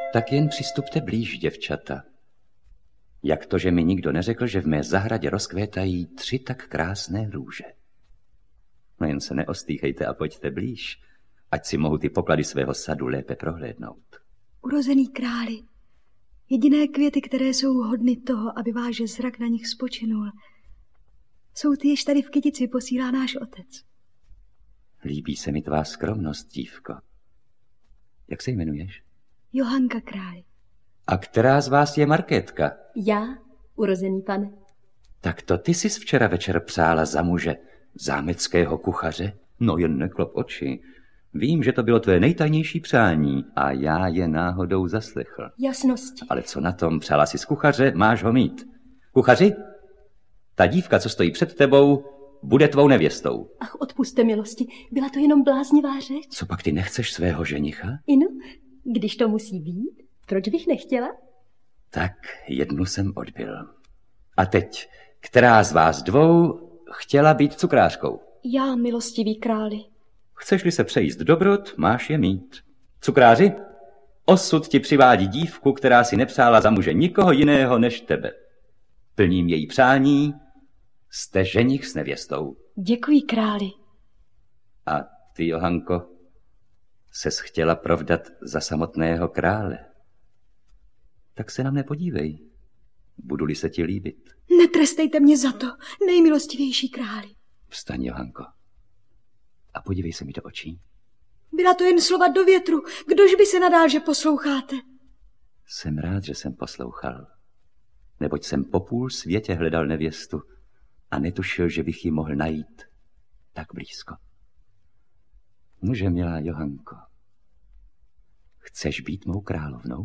Tak jen přistupte blíž, děvčata. Jak to, že mi nikdo neřekl, že v mé zahradě rozkvétají 3 tak krásné růže? No jen se neostýchejte a pojďte blíž, ať si mohu ty poklady svého sadu lépe prohlédnout. Urozený králi, jediné květy, které jsou hodny toho, aby váš zrak na nich spočinul, jsou ty, jež tady v kytici posílá náš otec. Líbí se mi tvá skromnost, dívko. Jak se jmenuješ? Johanka, králi. A která z vás je Markétka? Já, urozený pane. Tak to ty jsi včera večer přála za muže zámeckého kuchaře? No jen neklop oči. Vím, že to bylo tvé nejtajnější přání a já je náhodou zaslechl. Jasnosti. Ale co na tom, přála si z kuchaře, máš ho mít. Kuchaři, ta dívka, co stojí před tebou, bude tvou nevěstou. Ach, odpusťte milosti, byla to jenom bláznivá řeč. Co pak ty nechceš svého ženicha? Inu, když to musí být, proč bych nechtěla? Tak jednu jsem odbyl. A teď, která z vás dvou chtěla být cukrářkou? Já, milostivý králi. Chceš-li se přejíst dobrot, máš je mít. Cukráři, osud ti přivádí dívku, která si nepřála za muže nikoho jiného než tebe. Plním její přání, jste ženich s nevěstou. Děkuji, králi. A ty, Johanko, ses chtěla provdat za samotného krále. Tak se na mne podívej, budu-li se ti líbit. Netrestejte mě za to, nejmilostivější králi. Vstaň, Johanko, a podívej se mi do očí. Byla to jen slova do větru, kdož by se nadál, že posloucháte? Jsem rád, že jsem poslouchal, neboť jsem po půl světě hledal nevěstu a netušil, že bych ji mohl najít tak blízko. Nuže, milá Johanko, chceš být mou královnou?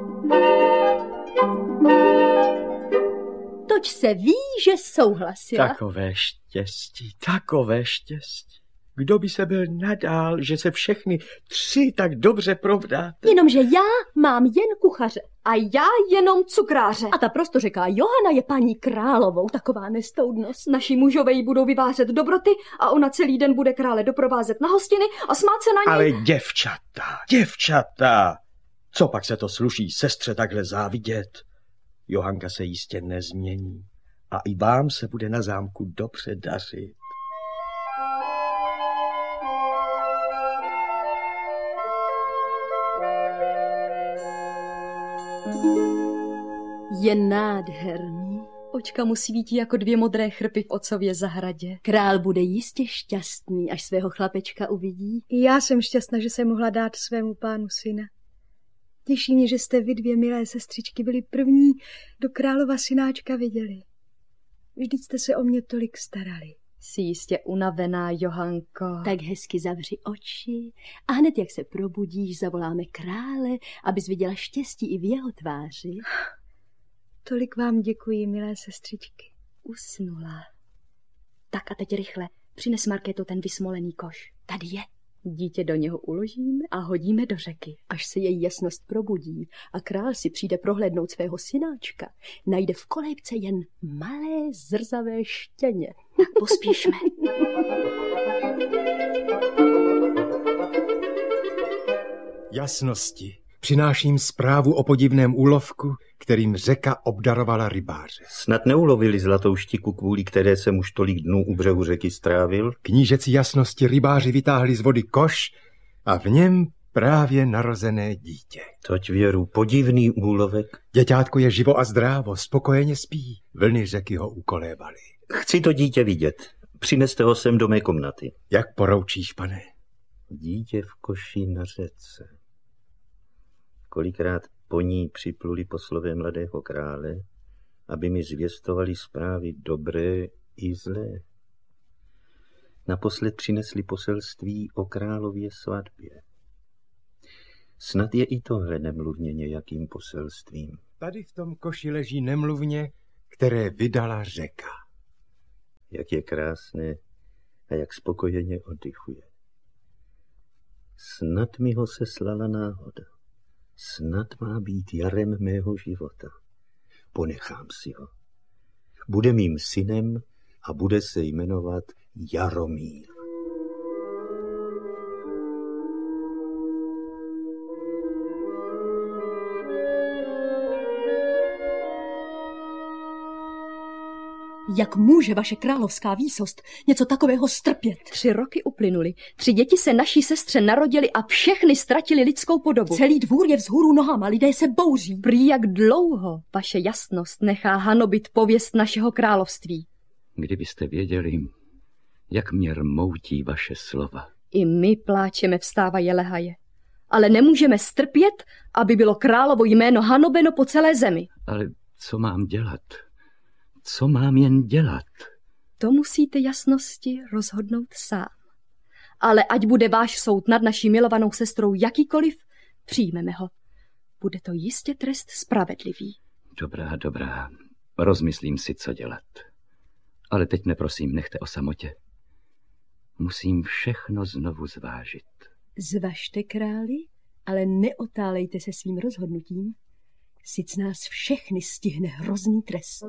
Toť se ví, že souhlasila. Takové štěstí, takové štěstí. Kdo by se byl nadál, že se všechny 3 tak dobře provdáte? Jenomže já mám jen kuchaře. A já jenom cukráře. A ta prostořeká Johana je paní královou, taková nestoudnost. Naši mužové jí budou vyvářet dobroty a ona celý den bude krále doprovázet na hostiny a smát se na něj. Ale děvčata, co pak se to sluší sestře takhle závidět? Johanka se jistě nezmění a i vám se bude na zámku dobře dařit. Je nádherný. Očka mu svítí jako 2 modré chrpy v otcově zahradě. Král bude jistě šťastný, až svého chlapečka uvidí. I já jsem šťastná, že jsem mohla dát svému pánu syna. Těší mě, že jste vy 2 milé sestřičky byli první, kdo králova synáčka viděli. Vždyť jste se o mě tolik starali. Jsi jistě unavená, Johanko. Tak hezky zavři oči a hned, jak se probudíš, zavoláme krále, abys viděla štěstí i v jeho tváři. Tolik vám děkuji, milé sestřičky. Usnula. Tak a teď rychle, přines Markéto ten vysmolený koš. Tady je. Dítě do něho uložíme a hodíme do řeky. Až se její jasnost probudí a král si přijde prohlédnout svého synáčka, najde v kolébce jen malé zrzavé štěně. Tak pospěšme. Jasnosti, přináším zprávu o podivném úlovku, kterým řeka obdarovala rybáře. Snad neulovili zlatou štiku, kvůli které jsem už tolik dnů u břehu řeky strávil? Knížecí jasnosti rybáři vytáhli z vody koš a v něm právě narozené dítě. Toť věru, podivný úlovek. Děťátko je živo a zdrávo, spokojeně spí. Vlny řeky ho ukolévaly. Chci to dítě vidět. Přineste ho sem do mé komnaty. Jak poroučíš, pane? Dítě v koši na řece. Kolikrát po ní připluli poslové mladého krále, aby mi zvěstovali zprávy dobré i zlé. Naposled přinesli poselství o králově svatbě. Snad je i tohle nemluvně nějakým poselstvím. Tady v tom koši leží nemluvně, které vydala řeka. Jak je krásné a jak spokojeně oddychuje. Snad mi ho seslala náhoda. Snad má být jarem mého života. Ponechám si ho. Bude mým synem a bude se jmenovat Jaromír. Jak může vaše královská výsost něco takového strpět? 3 roky uplynuly. 3 děti se naší sestře narodily a všechny ztratili lidskou podobu. Celý dvůr je vzhůru nohama, lidé se bouří. Prý jak dlouho vaše jasnost nechá hanobit pověst našeho království. Kdybyste věděli, jak mě rmoutí vaše slova. I my pláčeme vstávaje lehaje. Ale nemůžeme strpět, aby bylo královo jméno hanobeno po celé zemi. Ale co mám dělat? Co mám jen dělat? To musíte jasnosti rozhodnout sám. Ale ať bude váš soud nad naší milovanou sestrou jakýkoliv, přijmeme ho. Bude to jistě trest spravedlivý. Dobrá. Rozmyslím si, co dělat. Ale teď neprosím, nechte o samotě. Musím všechno znovu zvážit. Zvažte, králi, ale neotálejte se svým rozhodnutím. Sic nás všechny stihne hrozný trest.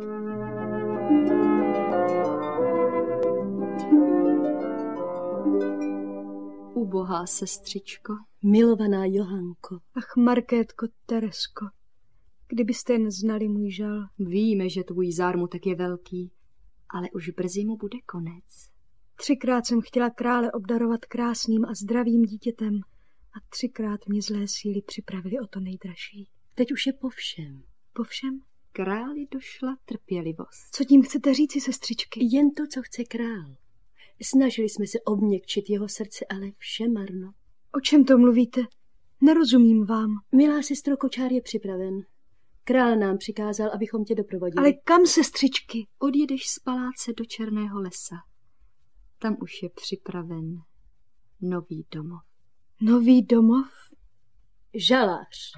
Ubohá sestřičko. Milovaná Johanko. Ach, Markétko, Teresko, kdybyste jen znali můj žal. Víme, že tvůj zármutek je velký, ale už brzy mu bude konec. 3krát jsem chtěla krále obdarovat krásným a zdravým dítětem a 3krát mě zlé síly připravili o to nejdražší. Teď už je po všem. Po všem? Králi došla trpělivost. Co tím chcete říci, sestřičky? Jen to, co chce král. Snažili jsme se obměkčit jeho srdce, ale vše marno. O čem to mluvíte? Nerozumím vám. Milá sestro, kočár je připraven. Král nám přikázal, abychom tě doprovodili. Ale kam, sestřičky? Odjedeš z paláce do Černého lesa. Tam už je připraven nový domov. Nový domov? Žalář.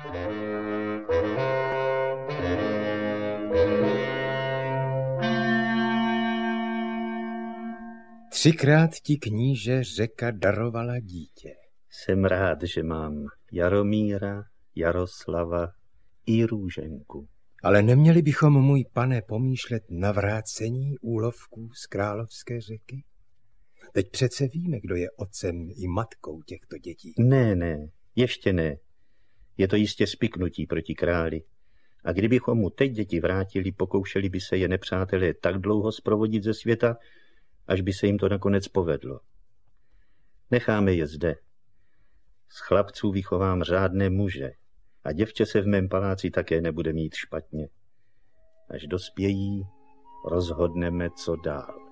Třikrát ti, kníže, řeka darovala dítě. Jsem rád, že mám Jaromíra, Jaroslava i Růženku. Ale neměli bychom, můj pane, pomýšlet na vrácení úlovků z královské řeky? Teď přece víme, kdo je otcem i matkou těchto dětí. Ne, ještě ne. Je to jistě spiknutí proti králi. A kdybychom mu teď děti vrátili, pokoušeli by se je nepřátelé tak dlouho zprovodit ze světa, až by se jim to nakonec povedlo. Necháme je zde. Z chlapců vychovám řádné muže a děvče se v mém paláci také nebude mít špatně. Až dospějí, rozhodneme, co dál.